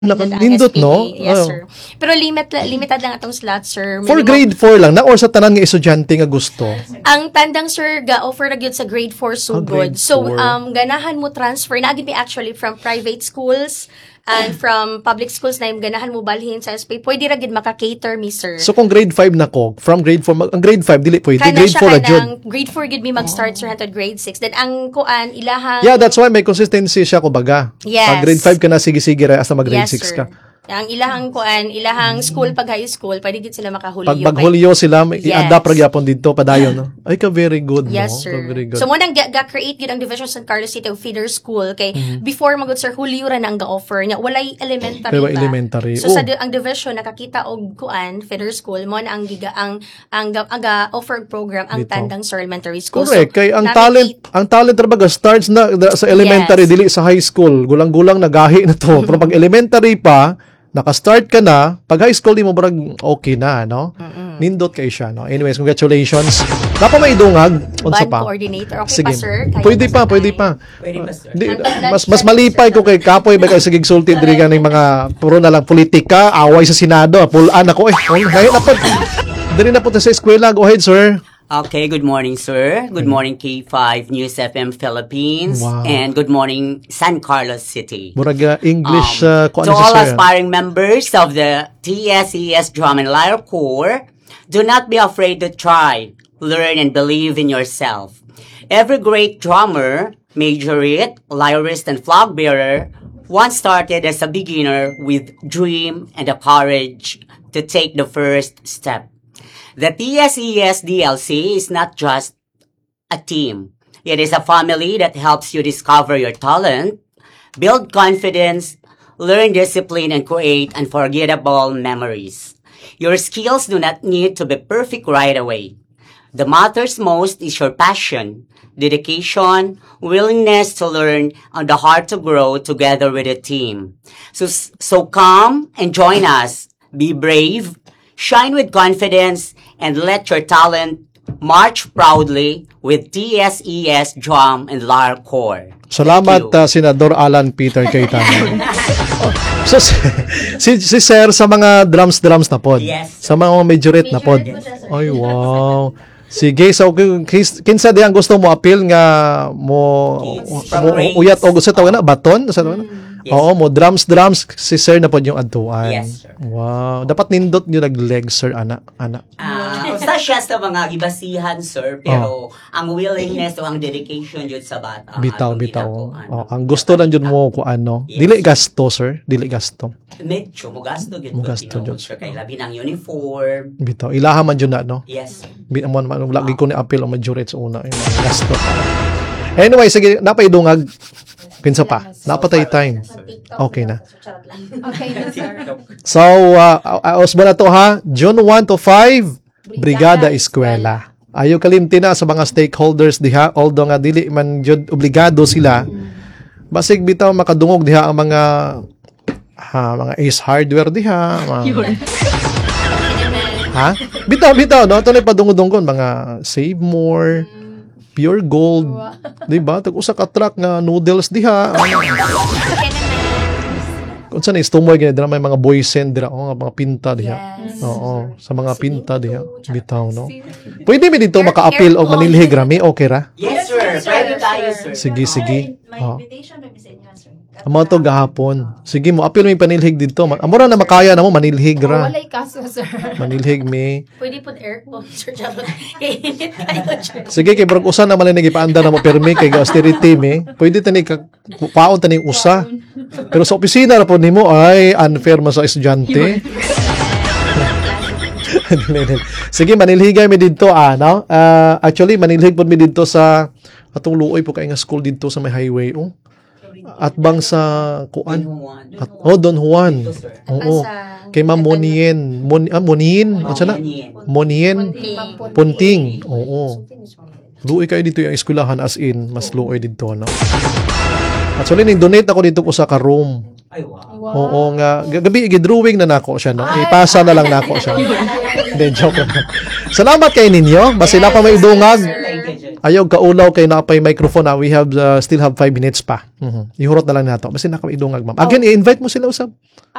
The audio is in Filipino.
Nindot, no? Yes, sir. Pero limited lang atong slot, sir. For grade 4 lang na or sa tanan nga estudyante nga gusto? Ang tandang, sir, ga-offer na gyud sa grade 4 sugod. So, ganahan mo transfer. Naagid mi actually from private schools and from public schools na yung ganahan mo balhin sa SP. Pwede ra gid maka-cater mi, sir. So, kung grade 5 na ko, from grade 4, ang grade 5, dili pwede. Kana Grade 4 na jud. Grade 4 gid mi mag-start, sir, hangtod grade 6. Then, ang kuan, ilahang... Yeah, that's why may consistency siya, kumbaga. Yes. Pag grade 5 ka na, sige-sige ra, hasta mag-grade 6 ka. Ang ilahang kuan, ilahang school pag high school, pwede gid sila makahulyo. Pag maghulyo sila, i-adapt ra gyapon dito padayon, no? Ay ka very good, yes, no? Sir. Very good. So mo nang ga-create gid ang Division San Carlos City of Feeder School kay before magud sir hulyo ra na ang ga-offer nya walay elementary. Pero ba? elementary. So sa ang division nakakita og kuan feeder school mo na ang giga ang ga-offer program ang Dito. Tandang Sir Elementary School. Correct. Kay ang talent ra baga starts na sa elementary dili sa high school. Gulang-gulang nagahi na to. Pero pag elementary pa, naka-start ka na, pag high school di mo barag okay na, no? Nindot kay siya, no? Anyways, congratulations. Napa may dungag unsa pa? Coordinator. Okay Sige. pa, sir? Pwede pa. Pwede pa, sir. Mas malipay ko kay kapoy ba kay sige sulti diri ganing mga puro na lang politika, away sa senado, pulaan ako ngayon na po. Diri na po sa eskwela. Go ahead, sir. Okay, good morning, sir. Good morning, K5 News FM Philippines. Wow. And good morning, San Carlos City. Murag English To all aspiring members of the TSES Drum and Lyre Corps, do not be afraid to try, learn, and believe in yourself. Every great drummer, majorette, lyrist, and flag bearer once started as a beginner with dream and the courage to take the first step. The TSES DLC is not just a team. It is a family that helps you discover your talent, build confidence, learn discipline, and create unforgettable memories. Your skills do not need to be perfect right away. The matters most is your passion, dedication, willingness to learn, and the heart to grow together with a team. So come and join us. Be brave, shine with confidence, and let your talent march proudly with TSES Drum and Lyre Corps. Salamat, Senador Alan Peter Cayetano. So, si Sir sa mga drums na pod. Yes. Sa mga majorette na pod. Ay, wow. Sige, so kinsa di ang gusto mo appeal nga mo uyat o gusto tawag na baton sa tawag na? Yes. Oo, mo drums si sir na pod yung adtuan. Yes, sir. Wow, dapat nindot niyo nag-leg sir ana. Usa siya sa mga ibasihan, sir, pero ang willingness o ang dedication jud sa bata. Bitaw. Ang gusto lang jud mo ko ano. Yes. Dili gasto, sir. Dili gasto. Medyo mugasto jud Mugasto jud. sir kay labi ng uniform. Bitaw. Ilaha man jud na, no? Yes, sir. Binamon man lagi ko ni appeal ang majority sa una. Gasto. Anyway, sige, napaidungag. Kinsa pa? Napatay time. Okay na. Okay na, sir. So, usbo na to ha. June 1 to 5, Brigada Eskwela. Ayaw kalimti na sa mga stakeholders diha, although nga dili man jud obligado sila. Basig bitaw makadungog diha ang mga Ace Hardware diha. Ha? Bitaw, no? Ito na padungod-dunggon. Mga Save More, Pure Gold, diba? Tag-usa ka truck nga noodles diha. Kung saan tumoy ganyan, dira may mga boysen dira, mga pinta diha. Oo, sa mga pinta diha. Bitaw, no? Pwede mi dito maka-appeal o manilhig rami, okay ra? Yes, sir. Pwede tayo, sir. Sige. May invitation pa sa inyo, sir. Amo to gahapon. Sige mo, appeal mi panilhig dito. Amora na makaya na mo manilhig ra. Walay kaso, sir. Manilhig mi. Pwede po aircon, sir. Kainit kayo, sir. Sige kay brog usa na man ni gipaanda na mo permi kay austerity mi. Pwede tani ka paon tani usa. Pero sa opisina ra po nimo ay unfair man sa estudyante. Sige manilhigay mi didto no? Actually manilhig pod mi didto sa atong luoy po kay nga school didto sa may highway at bang sa kuan Don Juan. Oo. Kay Ma'am Monien. Ano na? Monien Punting. Oo. Luoy kayo dito yung eskwelahan as in mas luoy dito no. Actually ning donate ako dito ko sa ka-room. Ay, wow. Oo nga gabi gidrawing na nako siya no. Ipasa na lang nako siya. Hindi joke lang. Salamat kay ninyo. Basta sila pa may idungag. Ayaw kaulaw kay napay microphone na we have still have 5 minutes pa. Ihurot na lang nato. Basta nakaidungag ma'am. Again, i-invite mo sila usab.